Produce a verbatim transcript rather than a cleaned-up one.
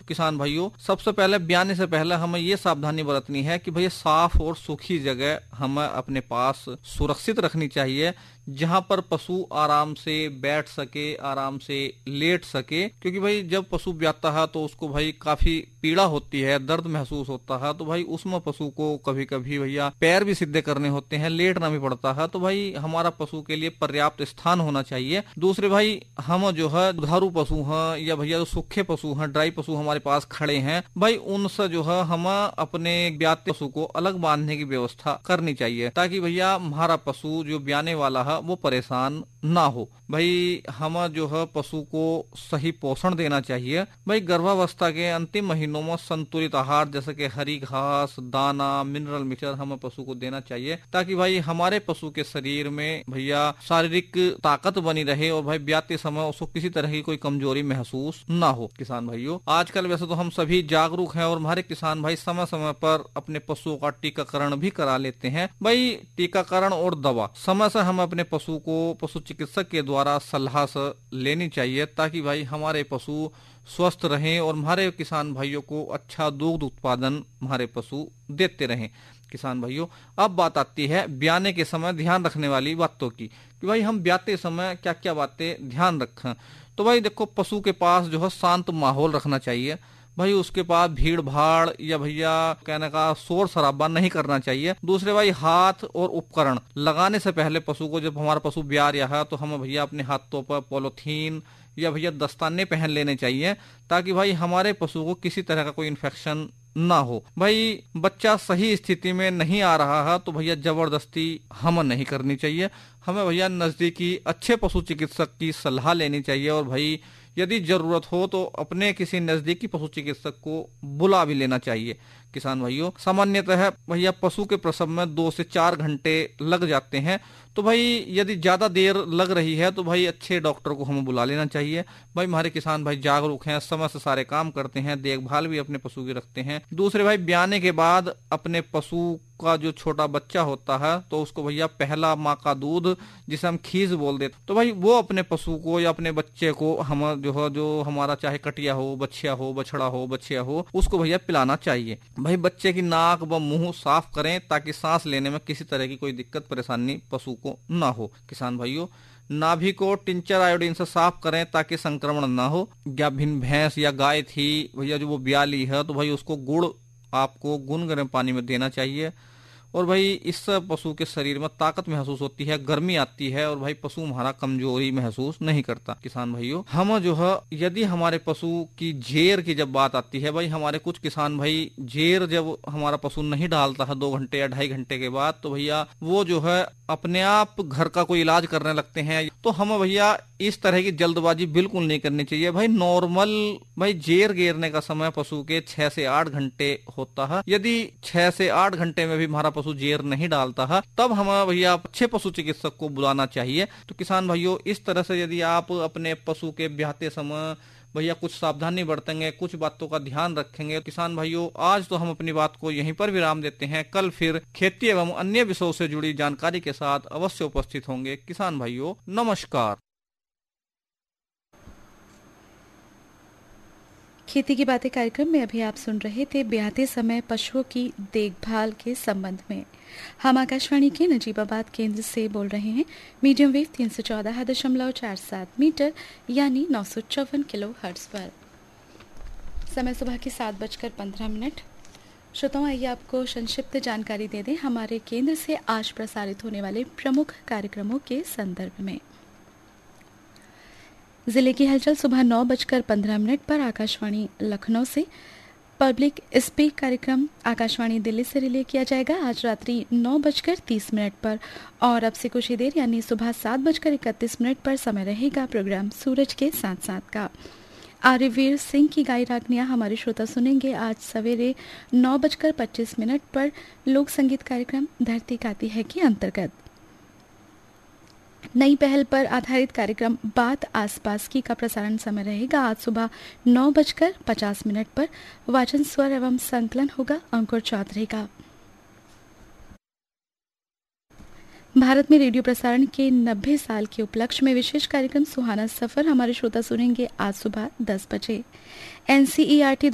किसान भाइयों, सबसे पहले ब्याने से पहले हमें ये सावधानी बरतनी है कि भैया साफ और सूखी जगह हमें अपने पास सुरक्षित रखनी चाहिए, जहां पर पशु आराम से बैठ सके, आराम से लेट सके। क्योंकि भाई जब पशु ब्याता है तो उसको भाई काफी पीड़ा होती है, दर्द महसूस होता है, तो भाई उसमें पशु को कभी कभी भैया पैर भी सीधे करने होते हैं, लेटना भी पड़ता है। तो भाई हमारा पशु के लिए पर्याप्त स्थान होना चाहिए। दूसरे भाई हम जो है दुधारू पशु हैं या भैया जो सूखे पशु हैं, ड्राई पशु हमारे पास खड़े हैं, भाई उनसे जो है हम अपने ब्याते पशु को अलग बांधने की व्यवस्था करनी चाहिए, ताकि भैया हमारा पशु जो ब्याने वाला है वो परेशान ना हो। भाई हम जो है पशु को सही पोषण देना चाहिए। भाई गर्भावस्था के अंतिम महीनों में संतुलित आहार जैसे कि हरी घास, दाना, मिनरल मिक्सचर हमें पशु को देना चाहिए, ताकि भाई हमारे पशु के शरीर में भैया शारीरिक ताकत बनी रहे और भाई ब्याते समय उसको किसी तरह की कोई कमजोरी महसूस ना हो। किसान भाइयों, आजकल वैसे तो हम सभी जागरूक हैं और हमारे किसान भाई समय समय पर अपने पशुओं का टीकाकरण भी करा लेते हैं। भाई टीकाकरण और दवा समय से हम अपने पशु को पशु चिकित्सक के द्वारा सलाह से लेनी चाहिए, ताकि भाई हमारे पशु स्वस्थ रहें और हमारे किसान भाइयों को अच्छा दुग्ध उत्पादन हमारे पशु देते रहें। किसान भाइयों, अब बात आती है ब्याने के समय ध्यान रखने वाली बातों की, कि भाई हम ब्याते समय क्या क्या बातें ध्यान रखें। तो भाई देखो, पशु के पास जो है शांत माहौल रखना चाहिए। भाई उसके पास भीड़ भाड़ या भैया कहने का शोर शराबा नहीं करना चाहिए। दूसरे भाई हाथ और उपकरण लगाने से पहले पशु को, जब हमारा पशु ब्या रहा है तो हमें भैया अपने हाथों पर पॉलीथीन या भैया दस्ताने पहन लेने चाहिए, ताकि भाई हमारे पशु को किसी तरह का कोई इन्फेक्शन ना हो। भाई बच्चा सही स्थिति में नहीं आ रहा है तो भैया जबरदस्ती हमें नहीं करनी चाहिए। हमें भैया नजदीकी अच्छे पशु चिकित्सक की सलाह लेनी चाहिए और भाई यदि जरूरत हो तो अपने किसी नजदीकी पशु चिकित्सक को बुला भी लेना चाहिए। किसान भाइयों, सामान्यतः भैया पशु के प्रसव में दो से चार घंटे लग जाते हैं, तो भाई यदि ज्यादा देर लग रही है तो भाई अच्छे डॉक्टर को हमें बुला लेना चाहिए। भाई हमारे किसान भाई जागरूक हैं, समय से सारे काम करते हैं, देखभाल भी अपने पशु की रखते हैं। दूसरे भाई ब्याने के बाद अपने पशु का जो छोटा बच्चा होता है तो उसको भैया पहला माँ का दूध, जिसे हम खीस बोल देते, तो भाई वो अपने पशु को या अपने बच्चे को हम जो है जो हमारा चाहे कटिया हो, बछिया हो, बछड़ा हो, बछिया हो, उसको भैया पिलाना चाहिए। भाई बच्चे की नाक व मुंह साफ करें, ताकि सांस लेने में किसी तरह की कोई दिक्कत परेशानी पशु को ना हो। किसान भाइयों, नाभि को टिंचर आयोडीन से साफ करें ताकि संक्रमण ना हो। या भिन्न भैंस या गाय थी भैया जो वो ब्याली है, तो भाई उसको गुड़ आपको गुनगुने पानी में देना चाहिए। और भाई इससे पशु के शरीर में ताकत महसूस होती है, गर्मी आती है और भाई पशु हमारा कमजोरी महसूस नहीं करता। किसान भाइयों, हम जो है यदि हमारे पशु की जेर की जब बात आती है, भाई हमारे कुछ किसान भाई जेर जब हमारा पशु नहीं डालता है दो घंटे या ढाई घंटे के बाद, तो भैया वो जो है अपने आप घर का कोई इलाज करने लगते हैं। तो हम भैया इस तरह की जल्दबाजी बिल्कुल नहीं करनी चाहिए। भाई नॉर्मल भाई जेर गेरने का समय पशु के छह से आठ घंटे होता है। यदि छह से आठ घंटे में भी हमारा पशु जेर नहीं डालता है, तब हमें भैया अच्छे पशु चिकित्सक को बुलाना चाहिए। तो किसान भाइयों, इस तरह से यदि आप अपने पशु के ब्याहते समय भैया कुछ सावधानी बरतेंगे, कुछ बातों का ध्यान रखेंगे। किसान भाइयों, आज तो हम अपनी बात को यहीं पर विराम देते हैं। कल फिर खेती एवं अन्य विषयों से जुड़ी जानकारी के साथ अवश्य उपस्थित होंगे। किसान भाइयों, नमस्कार। खेती की बातें कार्यक्रम में अभी आप सुन रहे थे ब्याहते समय पशुओं की देखभाल के संबंध में। हम आकाशवाणी के नजीबाबाद केंद्र से बोल रहे हैं, मीडियम वेव तीन सौ चौदह दशमलव चार सात मीटर यानी नौ सौ चौवन किलो हर्ट्ज पर। समय सुबह के सात बजकर पंद्रह मिनट। श्रोताओं, आइए आपको संक्षिप्त जानकारी दे दें हमारे केंद्र से आज प्रसारित होने वाले प्रमुख कार्यक्रमों के संदर्भ में। जिले की हलचल सुबह नौ बजकर पंद्रह मिनट पर आकाशवाणी लखनऊ से पब्लिक स्पीक कार्यक्रम आकाशवाणी दिल्ली से रिले किया जाएगा आज रात्रि नौ बजकर तीस मिनट पर। और अब से कुछ ही देर यानी सुबह सात बजकर इकतीस मिनट पर समय रहेगा प्रोग्राम सूरज के साथ साथ का। आर्यवीर सिंह की गाई रागनियां हमारे श्रोता सुनेंगे आज सवेरे नौ बजकर पच्चीस मिनट पर लोक संगीत कार्यक्रम धरती गाती है के अंतर्गत। नई पहल पर आधारित कार्यक्रम बात आसपास की का प्रसारण समय रहेगा आज सुबह नौ बजकर पचास मिनट पर। वाचन स्वर एवं संकलन होगा अंकुर चौधरी का। भारत में रेडियो प्रसारण के नब्बे साल के उपलक्ष्य में विशेष कार्यक्रम सुहाना सफर हमारे श्रोता सुनेंगे आज सुबह दस बजे। एनसीईआरटी